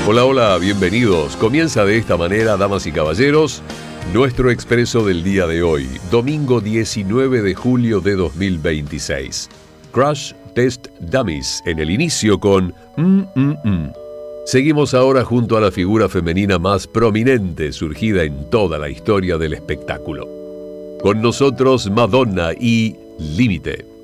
Hola, hola, bienvenidos. Comienza de esta manera, damas y caballeros, nuestro expreso del día de hoy, domingo 19 de julio de 2026. Crash Test Dummies en el inicio con Seguimos ahora junto a la figura femenina más prominente surgida en toda la historia del espectáculo. Con nosotros Madonna y Límite.